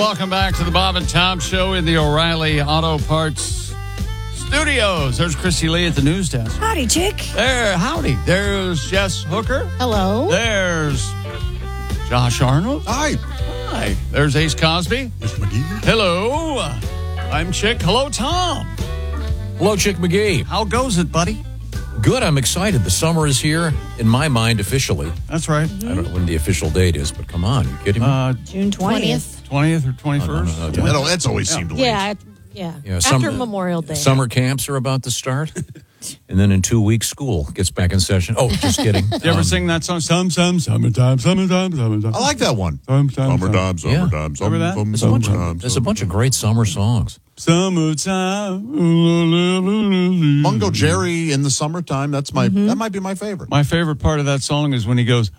welcome back to the Bob and Tom Show in the O'Reilly Auto Parts Studios. There's Chrissy Lee at the news desk. Howdy, chick. Howdy. There's Jess Hooker. Hello. There's Josh Arnold. Hi. Hi. There's Ace Cosby. Mr. McGee. Hello. I'm Chick. Hello, Tom. Hello, Chick McGee. How goes it, buddy? Good. I'm excited. The summer is here, in my mind, officially. That's right. I don't know when the official date is, but come on. You kidding me? June 20th. 20th or 21st? No. That's always seemed late. Yeah. After Memorial Day. Summer camps are about to start. And then in 2 weeks, school gets back in session. Oh, just kidding. You ever sing that song? Summertime. I like that one. Summertime. There's a bunch of great summer songs. Summertime. Mungo Jerry in the summertime. That might be my favorite. My favorite part of that song is when he goes.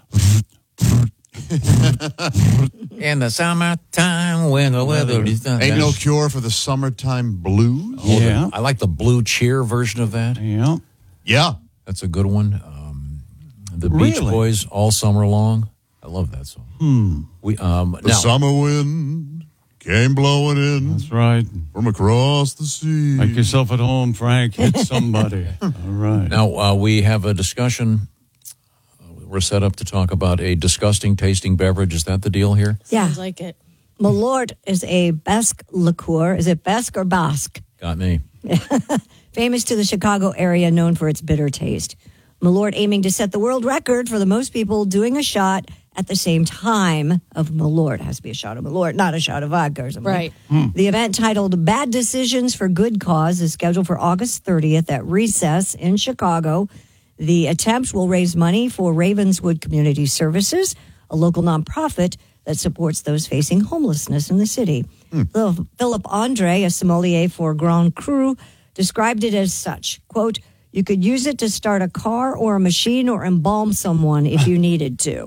In the summertime when the weather is done. Ain't no cure for the summertime blues. Yeah. I like the Blue Cheer version of that. Yeah. Yeah. That's a good one. The Beach Really? Boys, All Summer Long. I love that song. The summer wind came blowing in That's right. from across the sea. Make yourself at home, Frank. Hit somebody. All right. Now, we have a discussion. We're set up to talk about a disgusting tasting beverage. Is that the deal here? Yeah. Sounds like it. Malort is a Basque liqueur. Is it Basque or Basque? Got me. Famous to the Chicago area, known for its bitter taste. Malort aiming to set the world record for the most people doing a shot at the same time of Malort. It has to be a shot of Malort, not a shot of vodka or something. Right. The event titled Bad Decisions for Good Cause is scheduled for August 30th at Recess in Chicago. The attempt will raise money for Ravenswood Community Services, a local nonprofit that supports those facing homelessness in the city. Philip Andre, a sommelier for Grand Cru, described it as such, quote, "You could use it to start a car or a machine or embalm someone if you needed to."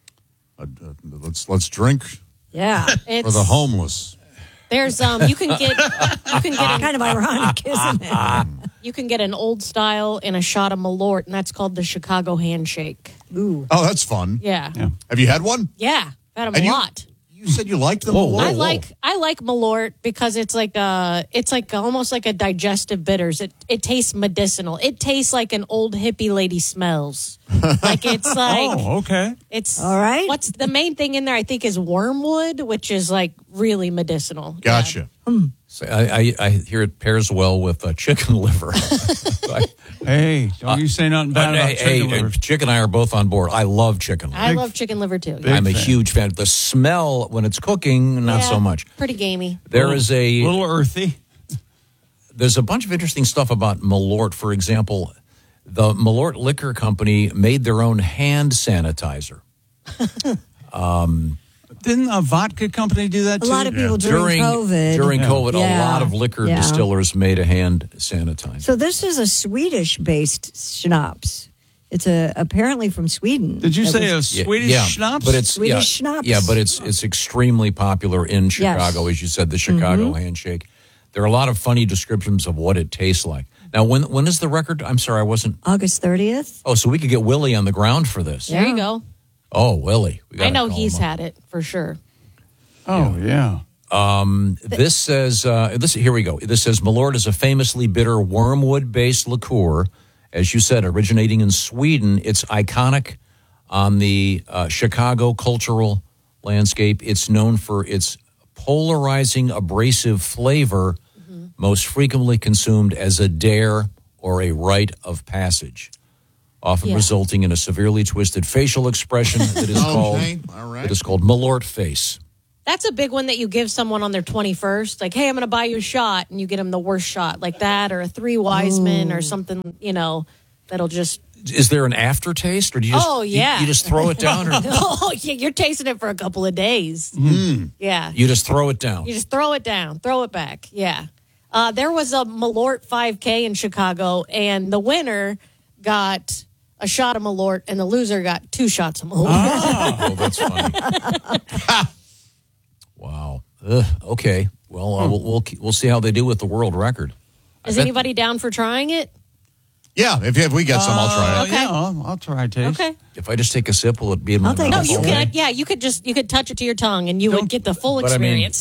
Let's drink Yeah. for the homeless. There's you can get Kind of ironic, isn't it? you can get an old style and a shot of Malort, and that's called the Chicago Handshake. Ooh. Oh, that's fun. Yeah, Have you had one? yeah, had them And a you- lot. You said you liked them. Whoa. I like Malort because it's like almost like a digestive bitters. It tastes medicinal. It tastes like an old hippie lady smells. Like it's like Oh, okay. it's All right. What's the main thing in there? I think is wormwood, which is like really medicinal. Gotcha. So I hear it pairs well with chicken liver. Hey, don't you say nothing bad about chicken liver. Chick and I are both on board. I love chicken I liver. love chicken liver too. Big I'm a fan. huge fan. The smell when it's cooking, not Yeah, so much. Pretty gamey. There is a little earthy. There's a bunch of interesting stuff about Malort. For example, the Malort Liquor Company made their own hand sanitizer. Didn't a vodka company do that A too? lot of people during COVID. During COVID, a Yeah. lot of liquor Yeah. distillers made a hand sanitizer. So this is a Swedish-based schnapps. It's apparently from Sweden. Did you It say was- a Swedish schnapps? But it's Swedish yeah, schnapps. Yeah, but it's extremely popular in Chicago, as you said, the Chicago handshake. There are a lot of funny descriptions of what it tastes like. Now, when is the record? I'm sorry, I wasn't. August 30th? Oh, so we could get Willie on the ground for this. There you go. Oh, Willie. We I gotta know call he's him up. had it for sure. Oh, yeah. This says, here we go. This says Malort is a famously bitter wormwood-based liqueur. As you said, originating in Sweden, it's iconic on the Chicago cultural landscape. It's known for its polarizing, abrasive flavor, most frequently consumed as a dare or a rite of passage, often resulting in a severely twisted facial expression that is All right. that is called Malort face. That's a big one that you give someone on their 21st. Like, hey, I'm going to buy you a shot, and you get them the worst shot like that, or a Three Wiseman, or something. That'll just. Is there an aftertaste, or do you just? Oh, yeah. you just throw it down, or Oh, yeah, you're tasting it for a couple of days. Yeah, you just throw it down? you just throw it down, throw it back. Yeah, there was a Malort 5K in Chicago, and the winner got a shot of Malort, and the loser got 2 shots of Malort. Oh, that's funny. Wow. Okay. Well, we'll see how they do with the world record. Is anybody down for trying it? Yeah, if we get some, I'll try it. Okay. Yeah, I'll try a taste. Okay. If I just take a sip, will it be in my I'll take mouth? a No, you Okay. could. Yeah, you could touch it to your tongue, and you would get the full But I mean, experience.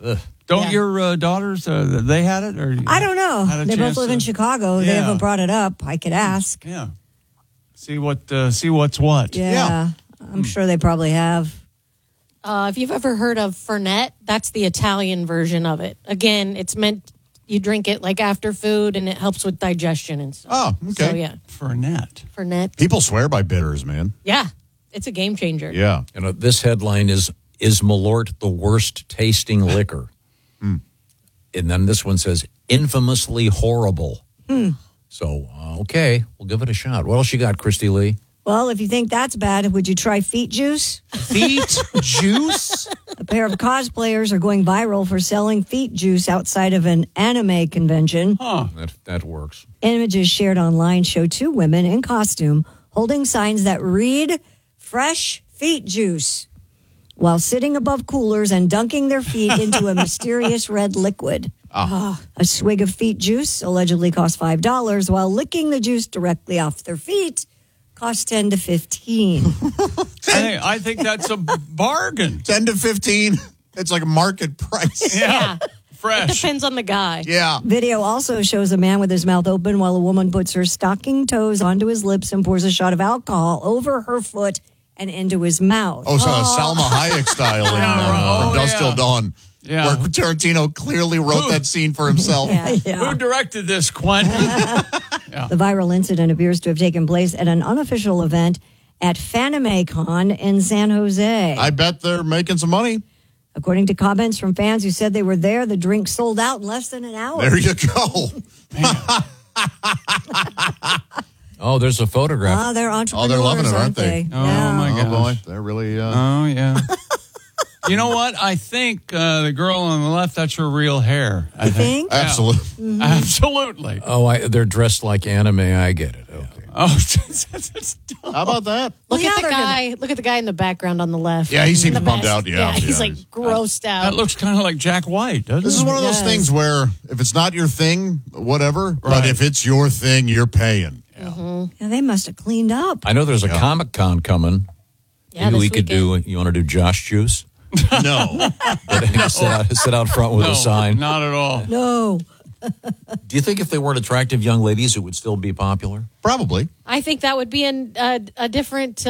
Don't Yeah. your daughters, they had it? Or I don't know. had a They both chance live in to- Chicago. They Yeah. haven't brought it up. I could ask. Yeah. See what's what. Yeah. I'm sure they probably have. If you've ever heard of Fernet, that's the Italian version of it. Again, it's meant you drink it like after food, and it helps with digestion and stuff. Oh, okay. So yeah, Fernet. Fernet. People swear by bitters, man. Yeah, it's a game changer. Yeah. You know, this headline is Malort the worst tasting liquor? And then this one says, infamously horrible. So, okay, we'll give it a shot. What else you got, Christy Lee? Well, if you think that's bad, would you try feet juice? Feet juice? A pair of cosplayers are going viral for selling feet juice outside of an anime convention. That works. Images shared online show two women in costume holding signs that read fresh feet juice while sitting above coolers and dunking their feet into a mysterious red liquid. A swig of feet juice allegedly cost $5, while licking the juice directly off their feet cost $10 to $15. I think that's a bargain. 10 to 15. It's like a market price. Yeah. It Fresh. depends on the guy. Yeah. Video also shows a man with his mouth open while a woman puts her stocking toes onto his lips and pours a shot of alcohol over her foot and into his mouth. Oh, so Salma Hayek style from Dusk Till Dawn. Yeah. Where Tarantino clearly wrote that scene for himself. Who directed this, Quentin? The viral incident appears to have taken place at an unofficial event at FanimeCon in San Jose. I bet they're making some money. According to comments from fans who said they were there, the drink sold out in less than an hour. There you go. Oh, there's a photograph. Oh, they're entrepreneurs, they're loving it, aren't they? Oh, my Oh, gosh. boy. They're really... Oh, yeah. You know what? I think the girl on the left, that's her real hair. I You think? Absolutely. Absolutely. Oh, they're dressed like anime. I get it. Okay. Oh, that's dumb. How about that? Look Well, at yeah, the they're guy. Look at the guy in the background on the left. Yeah, he seems The bummed best. out. Yeah, he's yeah. like grossed out. That looks kind of like Jack White, doesn't This is it? one of those Yes. things where if it's not your thing, whatever. But Right. if it's your thing, you're paying. Yeah, they must have cleaned up. I know there's a Comic-Con coming. Yeah, Maybe this we could weekend. do, you want to do Josh Juice? No. sit out front with No, a sign. not at all. No. Do you think if they weren't attractive young ladies, it would still be popular? Probably. I think that would be a different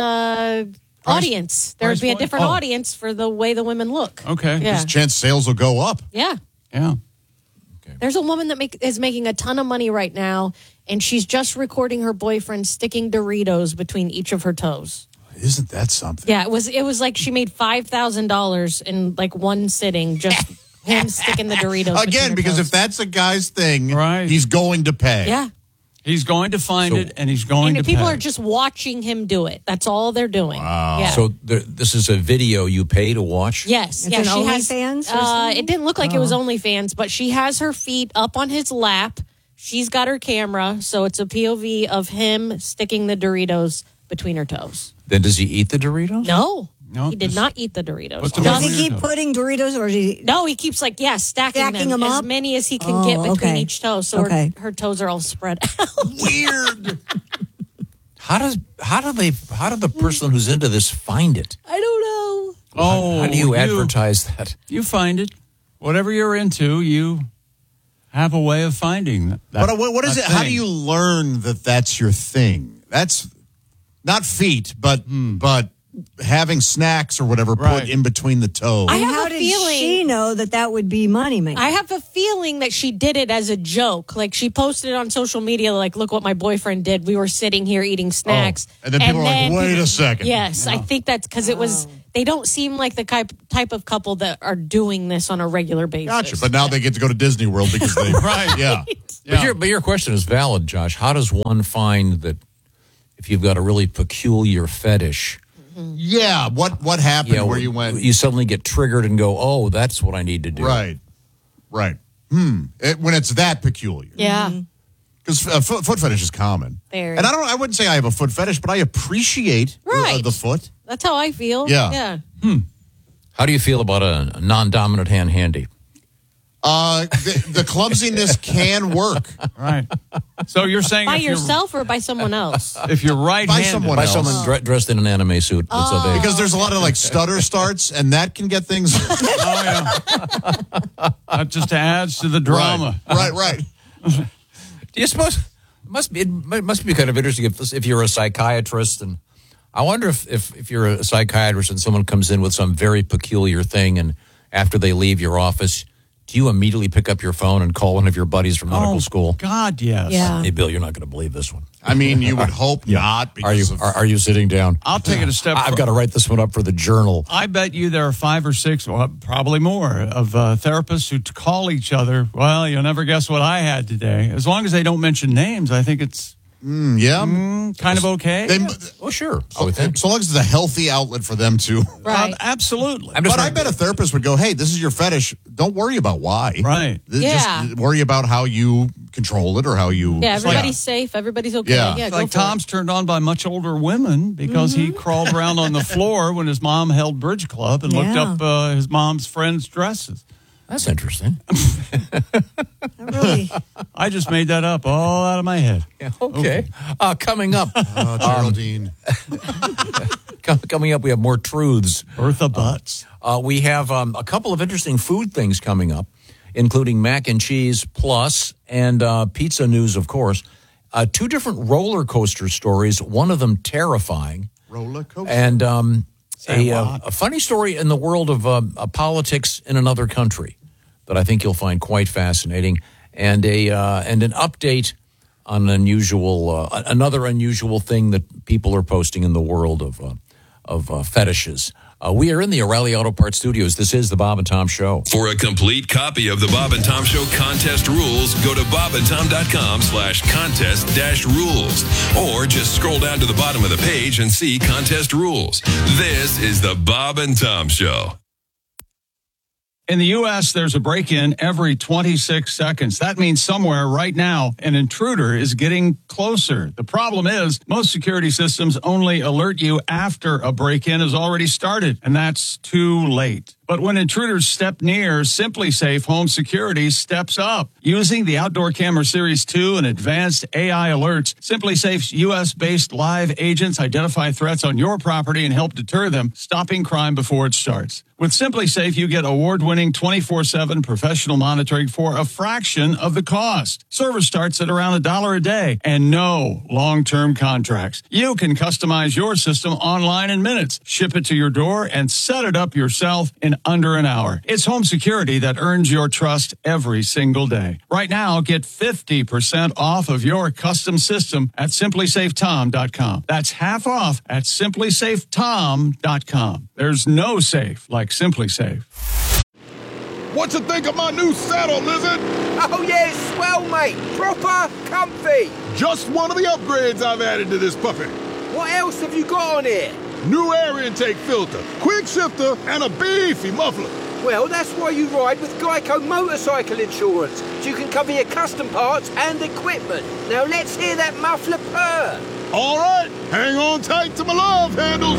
audience. There would be a point? different Oh. audience for the way the women look. Okay. Yeah. Chance sales will go up. Yeah. Yeah. There's a woman that is making a ton of money right now, and she's just recording her boyfriend sticking Doritos between each of her toes. Isn't that something? Yeah, it was like she made $5,000 in like one sitting, just him sticking the Doritos. between Again, her because toes. if that's a guy's thing, Right. he's going to pay. yeah, He's going to find it, and he's going and to people pay. are just watching him do it. That's all they're doing. Wow. Yeah. So this is a video you pay to watch? Yes, It's yeah, an she has. OnlyFans or something? It didn't look like it was OnlyFans, but she has her feet up on his lap. She's got her camera, so it's a POV of him sticking the Doritos between her toes. Then does he eat the Doritos? No, No, he did just- not eat the Doritos. What's the Does Just- he keep putting Doritos or does he? No, he keeps like stacking them them as up? many as he can Oh, get between okay. each toe, so Okay. her toes are all spread out. Weird. How did the person who's into this find it? I don't know. Oh, How do you advertise that? You find it. Whatever you're into, you have a way of finding that. But what is that it? How do thing. you learn that that's your thing? That's not feet, but having snacks or whatever Right. put in between the toes. I And have how a did feeling- she know that would be money making? I have a feeling that she did it as a joke. Like she posted it on social media, like, look what my boyfriend did. We were sitting here eating snacks. Oh. And then people are like, wait a second. Yes, I think that's because it was, they don't seem like the type of couple that are doing this on a regular basis. Gotcha. But now they get to go to Disney World because they. Right. Yeah. Yeah. But your question is valid, Josh. How does one find that if you've got a really peculiar fetish, Yeah. What happened where you went? you suddenly get triggered and go, oh, that's what I need to do. Right. Right. When it's that peculiar. Yeah. Because foot fetish is common. Very. And I wouldn't say I have a foot fetish, but I appreciate Right. the foot. That's how I feel. Yeah. Yeah. How do you feel about a non-dominant hand handy? The clumsiness can work. Right. So you're saying By if you're- yourself or by someone else? if you're right-handed, someone By else. someone dressed in an anime suit. That's available. Because there's a lot of like stutter starts, and that can get things. oh yeah, that just adds to the drama. Right. Do you suppose it must be kind of interesting if you're a psychiatrist, and I wonder if you're a psychiatrist and someone comes in with some very peculiar thing, and after they leave your office, do you immediately pick up your phone and call one of your buddies from medical school? God, yes. Yeah. Hey, Bill, you're not going to believe this one. I mean, you would hope not. Because Are you sitting down? I'll take it a step. I've got to write this one up for the journal. I bet you there are 5 or 6, well, probably more, of therapists who call each other. Well, you'll never guess what I had today. As long as they don't mention names, I think it's kind of okay. Oh, sure. I would think. So long as it's a healthy outlet for them to. Right. Absolutely. I'm just But I trying- bet a therapist would go, "Hey, this is your fetish. Don't worry about why. Right. Yeah. Just worry about how you control it or how you." Yeah, everybody's safe. Everybody's okay. Yeah. Yeah, go Like for Tom's turned on by much older women because he crawled around on the floor when his mom held bridge club and looked Yeah. up his mom's friends' dresses. That's interesting. Really? I just made that up all out of my head. Okay. Coming up, Geraldine. coming up, we have more truths. Bertha Butts. We have a couple of interesting food things coming up, including mac and cheese plus and pizza news, of course. 2 different roller coaster stories, one of them terrifying. Roller coaster. And Say what? a funny story in the world of politics in another country that I think you'll find quite fascinating, and an update on another unusual thing that people are posting in the world of fetishes. We are in the O'Reilly Auto Parts Studios. This is the Bob and Tom Show. For a complete copy of the Bob and Tom Show contest rules, go to bobandtom.com/contest-rules. Or just scroll down to the bottom of the page and see contest rules. This is the Bob and Tom Show. In the U.S., there's a break-in every 26 seconds. That means somewhere right now, an intruder is getting closer. The problem is most security systems only alert you after a break-in has already started, and that's too late. But when intruders step near, SimpliSafe Home Security steps up. Using the Outdoor Camera Series 2 and advanced AI alerts, SimpliSafe's U.S.-based live agents identify threats on your property and help deter them, stopping crime before it starts. With SimpliSafe, you get award-winning 24/7 professional monitoring for a fraction of the cost. Service starts at around $1 a day and no long-term contracts. You can customize your system online in minutes, ship it to your door, and set it up yourself in under an hour. It's home security that earns your trust every single day. Right now, get 50% off of your custom system at simplysafetom.com. That's half off at simplysafetom.com. There's no safe like SimpliSafe. What you think of my new saddle, Lizard? Oh yeah, swell, mate. Proper comfy. Just one of the upgrades I've added to this puppy. What else have you got on here? New air intake filter, quick shifter, and a beefy muffler. Well, that's why you ride with Geico Motorcycle Insurance, so you can cover your custom parts and equipment. Now let's hear that muffler purr. All right, hang on tight to my love handles.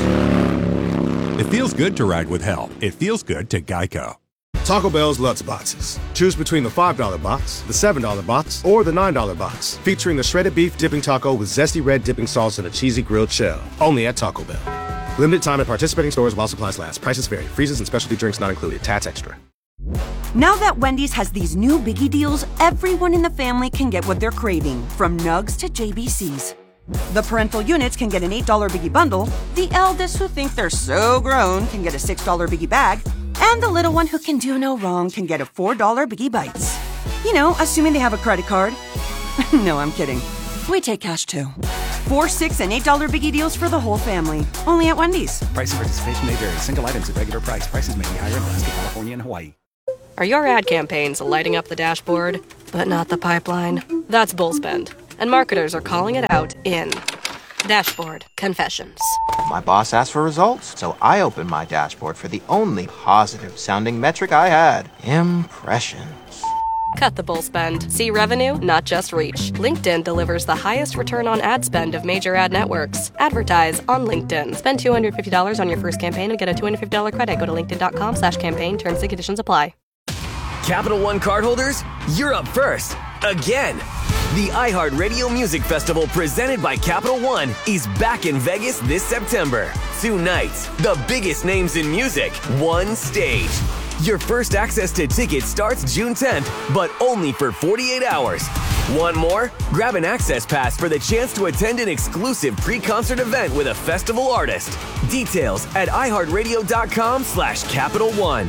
It feels good to ride with help. It feels good to Geico. Taco Bell's Lutz Boxes. Choose between the $5 box, the $7 box, or the $9 box. Featuring the shredded beef dipping taco with zesty red dipping sauce and a cheesy grilled shell. Only at Taco Bell. Limited time at participating stores while supplies last. Prices vary. Freezes and specialty drinks not included. Tats extra. Now that Wendy's has these new Biggie deals, everyone in the family can get what they're craving, from nugs to JBCs. The parental units can get an $8 Biggie bundle, the eldest who think they're so grown can get a $6 Biggie bag, and the little one who can do no wrong can get a $4 Biggie Bites. You know, assuming they have a credit card. No, I'm kidding. We take cash too. $4, $6, and $8 Biggie deals for the whole family. Only at Wendy's. Price and participation may vary. Single items at regular price. Prices may be higher in Alaska, California, and Hawaii. Are your ad campaigns lighting up the dashboard, but not the pipeline? That's Bullspend. And marketers are calling it out in Dashboard Confessions. My boss asked for results, so I opened my dashboard for the only positive-sounding metric I had. Impressions. Cut the bull spend. See revenue, not just reach. LinkedIn delivers the highest return on ad spend of major ad networks. Advertise on LinkedIn. Spend $250 on your first campaign and get a $250 credit. Go to linkedin.com/campaign. Terms and conditions apply. Capital One cardholders, you're up first. Again. The iHeartRadio Music Festival presented by Capital One is back in Vegas this September. 2 nights, the biggest names in music, one stage. Your first access to tickets starts June 10th, but only for 48 hours. Want more? Grab an access pass for the chance to attend an exclusive pre-concert event with a festival artist. Details at iHeartRadio.com/Capital One.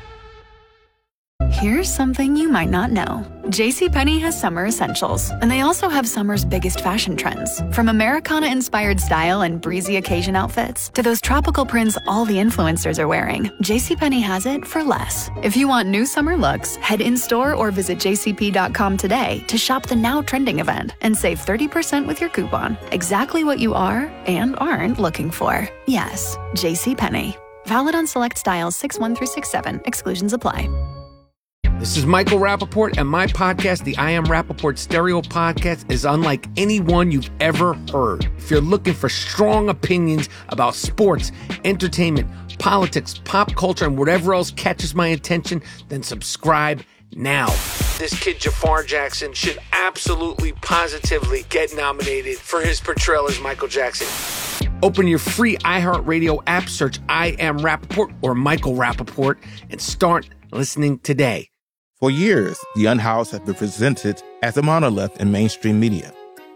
Here's something you might not know. JCPenney has summer essentials, and they also have summer's biggest fashion trends. From Americana-inspired style and breezy occasion outfits to those tropical prints all the influencers are wearing, JCPenney has it for less. If you want new summer looks, head in-store or visit jcp.com today to shop the now trending event and save 30% with your coupon. Exactly what you are and aren't looking for. Yes, JCPenney. Valid on select styles 6-1 through 6-7. Exclusions apply. This is Michael Rappaport, and my podcast, the I Am Rappaport Stereo Podcast, is unlike any one you've ever heard. If you're looking for strong opinions about sports, entertainment, politics, pop culture, and whatever else catches my attention, then subscribe now. This kid, Jafar Jackson, should absolutely, positively get nominated for his portrayal as Michael Jackson. Open your free iHeartRadio app, search I Am Rappaport or Michael Rappaport, and start listening today. For years, The Unhoused has been presented as a monolith in mainstream media.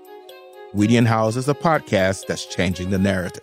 We the Unhoused is a podcast that's changing the narrative.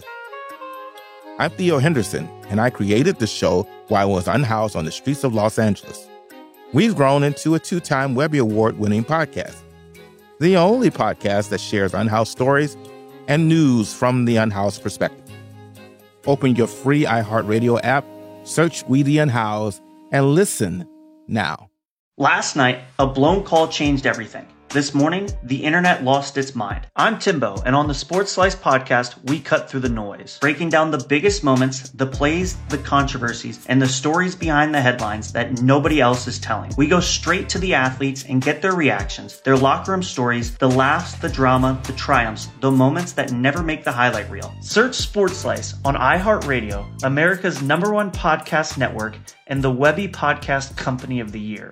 I'm Theo Henderson, and I created the show while I was unhoused on the streets of Los Angeles. We've grown into a 2-time Webby Award-winning podcast, the only podcast that shares unhoused stories and news from the unhoused perspective. Open your free iHeartRadio app, search We the Unhoused, and listen now. Last night, a blown call changed everything. This morning, the internet lost its mind. I'm Timbo, and on the Sports Slice podcast, we cut through the noise, breaking down the biggest moments, the plays, the controversies, and the stories behind the headlines that nobody else is telling. We go straight to the athletes and get their reactions, their locker room stories, the laughs, the drama, the triumphs, the moments that never make the highlight reel. Search Sports Slice on iHeartRadio, America's #1 podcast network, and the Webby Podcast Company of the Year.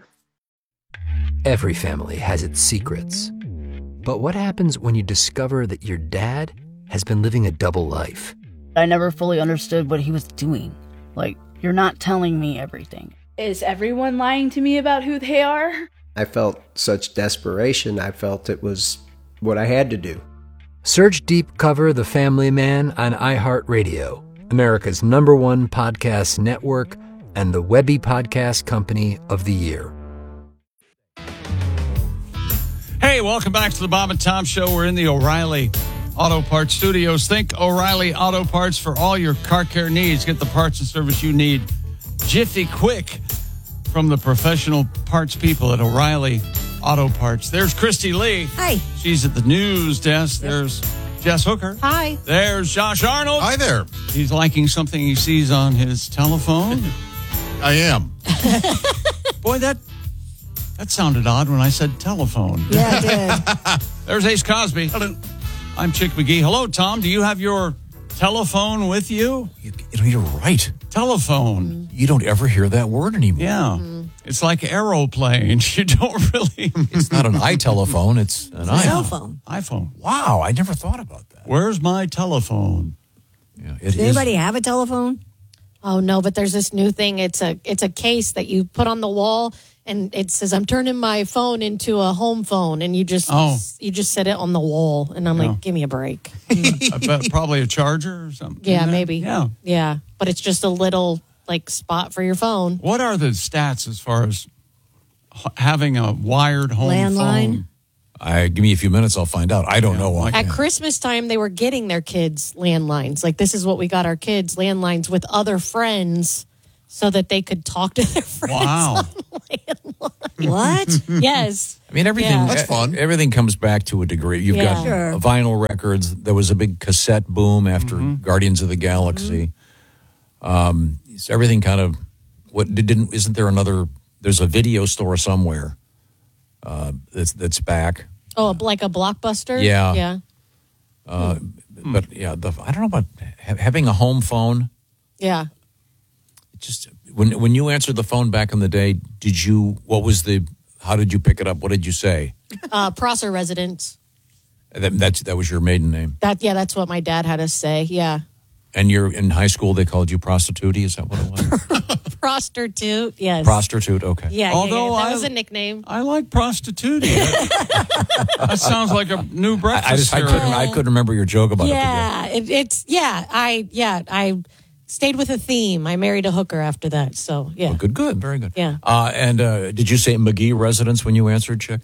Every family has its secrets. But what happens when you discover that your dad has been living a double life? I never fully understood what he was doing. Like, you're not telling me everything. Is everyone lying to me about who they are? I felt such desperation. I felt it was what I had to do. Search Deep Cover The Family Man on iHeartRadio, America's #1 podcast network, and the Webby Podcast Company of the Year. Hey, welcome back to the Bob and Tom Show. We're in the O'Reilly Auto Parts Studios. Think O'Reilly Auto Parts for all your car care needs. Get the parts and service you need jiffy quick from the professional parts people at O'Reilly Auto Parts. There's Christy Lee. Hi. She's at the news desk. There's Jess Hooker. Hi. There's Josh Arnold. Hi there. He's liking something he sees on his telephone. I am. Boy, that sounded odd when I said telephone. Yeah, it did. There's Ace Cosby. Hello. I'm Chick McGee. Hello, Tom. Do you have your telephone with you? You're right. Telephone. You don't ever hear that word anymore. Yeah. It's like aeroplane. You don't really. It's not an iTelephone. It's an cell phone. iPhone. Wow, I never thought about that. Where's my telephone? Yeah, Does anybody have a telephone? Oh no, but there's this new thing. It's a case that you put on the wall, and it says, "I'm turning my phone into a home phone," and you just set it on the wall. And I'm like, give me a break. I bet probably a charger or something. Yeah, maybe. Yeah. But it's just a little spot for your phone. What are the stats as far as having a wired home Landline? phone? Give me a few minutes, I'll find out. I don't know. At Christmas time, they were getting their kids landlines. Like, this is what we got our kids, landlines with other friends so that they could talk to their friends. Wow. On landline. What? Yes. I mean, everything. That's fun. Everything comes back to a degree. You've got vinyl records. There was a big cassette boom after Guardians of the Galaxy. So everything kind of isn't there another? There's a video store somewhere that's back. Oh, like a Blockbuster? Yeah. Yeah. But yeah, I don't know about having a home phone. Yeah. When you answered the phone back in the day, how did you pick it up? What did you say? Prosser residence. That was your maiden name. That's what my dad had us say. Yeah. And you're in high school, they called you prostitute. Is that what it was? Prostitute, yes. Prostitute, okay. Yeah, Although that was a nickname. I like prostitute. That sounds like a new breakfast. I couldn't remember your joke about I stayed with a theme. I married a hooker after that. So yeah. Well, good, very good. Yeah. And did you say McGee residence when you answered, Chick?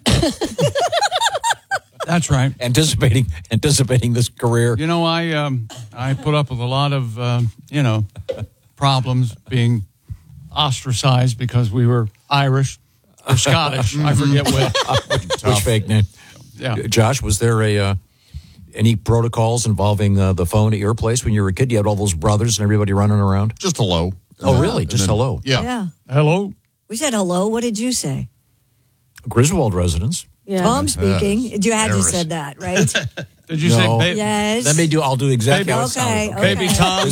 That's right. Anticipating this career. You know, I put up with a lot of problems being ostracized because we were Irish or Scottish. I forget which fake name. Yeah. Josh, was there any protocols involving the phone at your place when you were a kid? You had all those brothers and everybody running around? Just hello. Oh, really? Just hello? Yeah. Hello. We said hello. What did you say? Griswold residence. Yeah. Tom speaking. You had to said that, right? Did you say baby? Yes. I'll do exactly how it sounds. Okay. Baby Tom.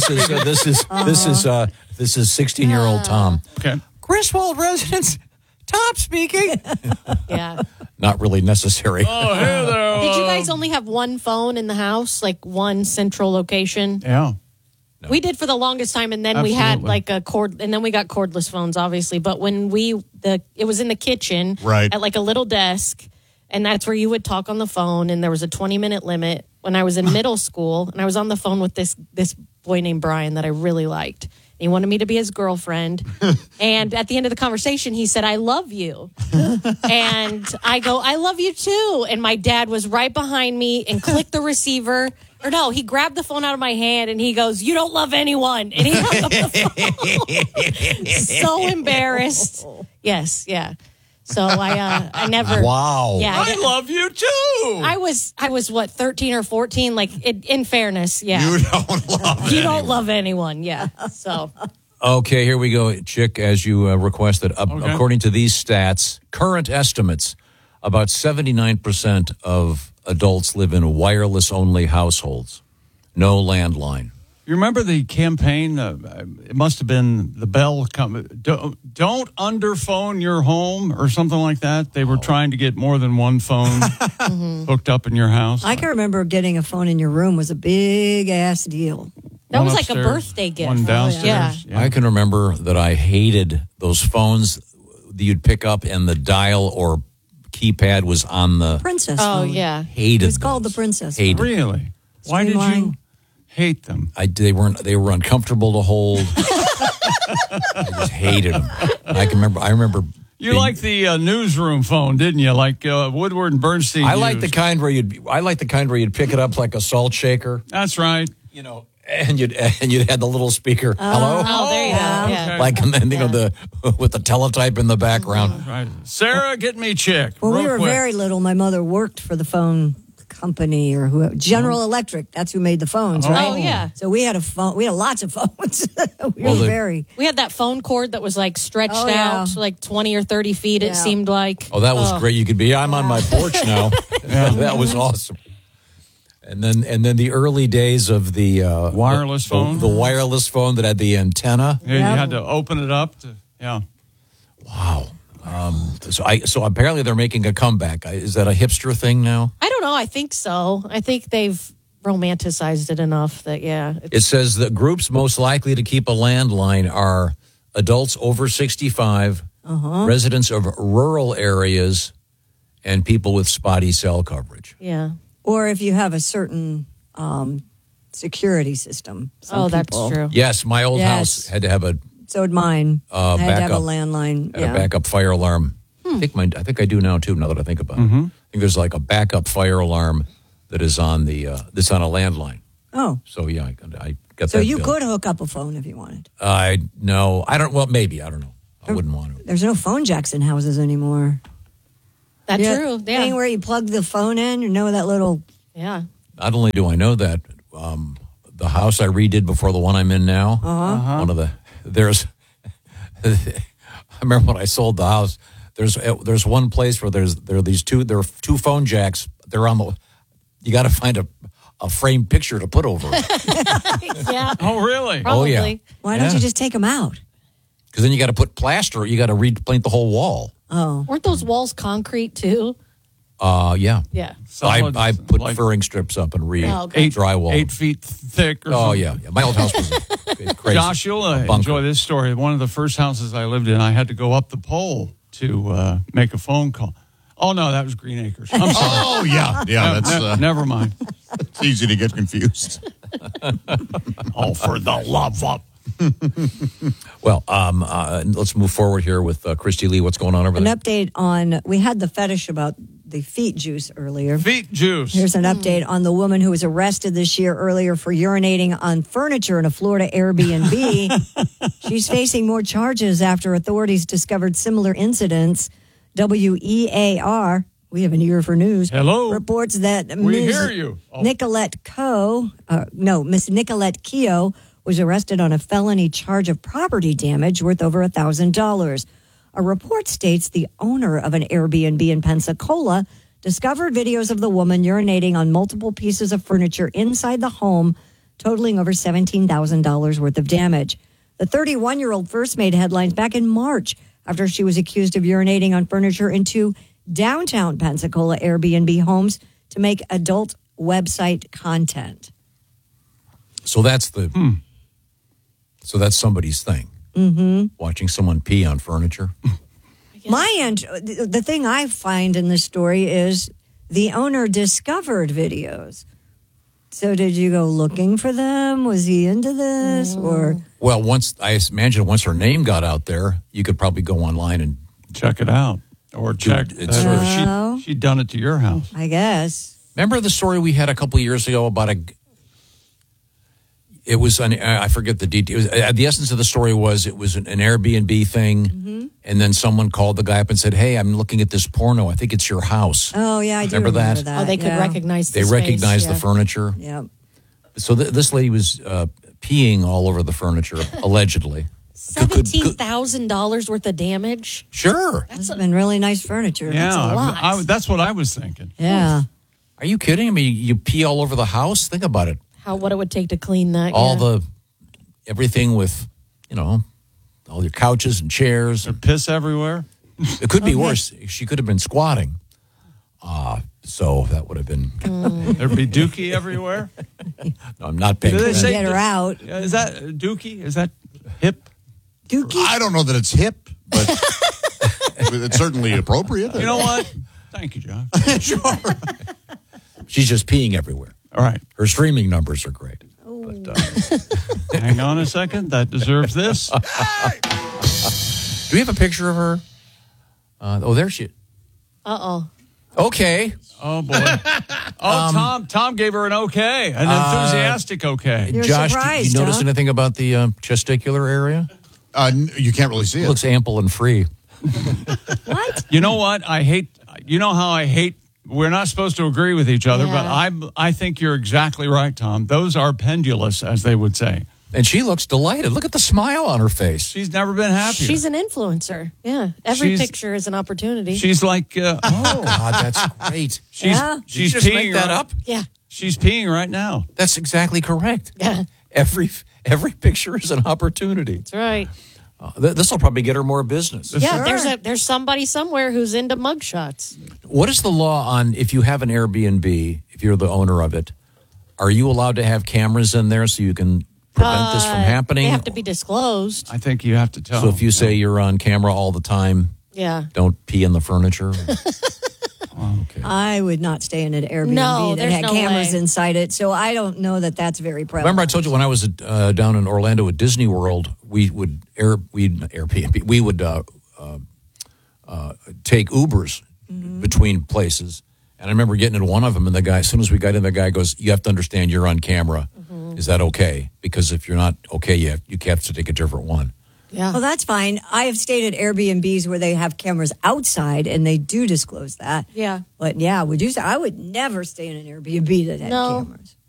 This is 16-year-old Tom. Okay. Griswold residence. Tom speaking. Yeah. Not really necessary. Oh, hey there. Did you guys only have one phone in the house, like one central location? Yeah. No. We did for the longest time, and then we had like a cord, and then we got cordless phones, obviously. But when it was in the kitchen, right, at like a little desk, and that's where you would talk on the phone, and there was a 20-minute limit. When I was in middle school, and I was on the phone with this boy named Brian that I really liked. He wanted me to be his girlfriend. And at the end of the conversation, he said, "I love you." And I go, "I love you too." And my dad was right behind me and clicked the receiver. Or no, he grabbed the phone out of my hand and he goes, "You don't love anyone." And he hung up the phone. So embarrassed. Yes, yeah. So I never. Wow. Yeah, I love you too. I was what, 13 or 14? Like in fairness, yeah. You don't love love anyone, yeah. So. Okay, here we go, Chick. As you requested, according to these stats, current estimates, about 79% of adults live in wireless-only households, no landline. You remember the campaign? It must have been the Bell company. Don't underphone your home or something like that. They were trying to get more than one phone hooked up in your house. I can remember getting a phone in your room was a big ass deal. That was like a birthday gift. One downstairs. Yeah. I can remember that I hated those phones that you'd pick up and the dial or keypad was on the Princess phone. Oh, yeah. Hated It was called the Princess phone. Hated. Really? Why did you hate them? They were uncomfortable to hold. I just hated them. I remember. You liked the newsroom phone, didn't you? Like Woodward and Bernstein. I like the kind where you'd pick it up like a salt shaker. That's right. You know, and you'd have the little speaker. Hello. Oh, there you go. Yeah. Okay. Like and then with the teletype in the background. Right. Sarah, get me Chick. When we real were quick. very little, my mother worked for the phone company or whoever. General Electric. That's who made the phones, right? Oh, yeah. So we had a phone. We had lots of phones. We had that phone cord that was like stretched yeah. out like 20 or 30 feet, it seemed like. Oh, that was great. You could be, I'm on my porch now. That was awesome. And then the early days of the wireless phone. The wireless phone that had the antenna. Yeah, you had to open it up. Wow. So apparently they're making a comeback. Is that a hipster thing now? I don't know. I think so. I think they've romanticized it enough that, It says that groups most likely to keep a landline are adults over 65, residents of rural areas, and people with spotty cell coverage. Yeah. Or if you have a certain security system. That's true. Yes, my old house had to have a. So did mine. I had to have a landline. And a backup fire alarm. I think I do now too. Now that I think about it, I think there's like a backup fire alarm that is on that's on a landline. Oh, so I got that. So you could hook up a phone if you wanted. No, I don't. Well, maybe I don't know. I wouldn't want to. There's no phone jacks in houses anymore. That's true. Yeah. Thing where you plug the phone in, you know that little. Yeah. Not only do I know that, the house I redid before the one I'm in now. One of the I remember when I sold the house. There's one place where there are two phone jacks. They're on the. You got to find a framed picture to put over it. Yeah. Oh really? Probably. Oh yeah. Why don't you just take them out? Because then you got to put plaster. You got to repaint the whole wall. Oh. Weren't those walls concrete too? Yeah. Yeah. I put furring strips up and drywall. 8 feet thick. Or Oh, something. yeah. My old house was crazy. Josh, you'll enjoy this story. One of the first houses I lived in, I had to go up the pole to make a phone call. Oh, no, that was Green Acres. I'm sorry. Oh, yeah. Yeah, that's... never mind. It's easy to get confused. Oh, for the love of... Well, let's move forward here with Christy Lee. What's going on over An there? update on, we had the fetish about the feet juice earlier. Feet juice. Here's an update on the woman who was arrested this year earlier for urinating on furniture in a Florida Airbnb. She's facing more charges after authorities discovered similar incidents. WEAR, we have an ear for news. Hello. Reports that We hear you. Oh. Miss Nicolette Keogh was arrested on a felony charge of property damage worth over $1,000. A report states the owner of an Airbnb in Pensacola discovered videos of the woman urinating on multiple pieces of furniture inside the home, totaling over $17,000 worth of damage. The 31-year-old first made headlines back in March after she was accused of urinating on furniture in 2 downtown Pensacola Airbnb homes to make adult website content. So that's So that's somebody's thing. Mm-hmm. Watching someone pee on furniture. The thing I find in this story is the owner discovered videos. So did you go looking for them? Was he into this or? Well, once her name got out there, you could probably go online and check it out, or check. She'd done it to your house, I guess. Remember the story we had a couple of years ago about It was I forget the details. The essence of the story was it was an Airbnb thing, and then someone called the guy up and said, "Hey, I'm looking at this porno. I think it's your house." Oh yeah, I do remember that. Oh, they could recognize. They recognized the furniture. Yeah. So this lady was peeing all over the furniture, allegedly. $17,000 worth of damage. Sure, that's been really nice furniture. Yeah, that's a lot. that's what I was thinking. Yeah. Are you kidding? I mean, you pee all over the house. Think about it. What it would take to clean that. Everything with, all your couches and chairs. There's piss everywhere. It could be worse. She could have been squatting. So that would have been. There'd be dookie everywhere. No, I'm not paying. Get her out. Is that dookie? Is that hip? Dookie? I don't know that it's hip, but it's certainly appropriate. You know what? Thank you, John. Sure. She's just peeing everywhere. All right. Her streaming numbers are great. But, hang on a second. That deserves this. Do we have a picture of her? There she is. Okay. Oh, boy. Tom gave her an okay, an enthusiastic okay. You're Josh, surprised, did you notice huh? anything about the testicular area? You can't really see it. Looks ample and free. What? You know what? You know how I hate. We're not supposed to agree with each other, but I think you're exactly right, Tom. Those are pendulous, as they would say. And she looks delighted. Look at the smile on her face. She's never been happier. She's an influencer. Yeah. Every picture is an opportunity. She's like, oh, God, that's great. She's just peeing make that up? Yeah. She's peeing right now. That's exactly correct. Yeah. Every picture is an opportunity. That's right. This will probably get her more business. Yeah, there's somebody somewhere who's into mugshots. What is the law on if you have an Airbnb, if you're the owner of it, are you allowed to have cameras in there so you can prevent this from happening? They have to be disclosed. I think you have to tell. So if you say you're on camera all the time, don't pee in the furniture. Okay. I would not stay in an Airbnb that had cameras inside it, so I don't know that that's very prevalent. Remember I told you when I was down in Orlando at Disney World, we would Airbnb. We would take Ubers between places, and I remember getting in one of them, and the guy, as soon as we got in, the guy goes, "You have to understand, you're on camera. Is that okay? Because if you're not okay, you have to take a different one." Yeah. Well, that's fine. I have stayed at Airbnbs where they have cameras outside, and they do disclose that. Yeah. But yeah, I would never stay in an Airbnb that had cameras.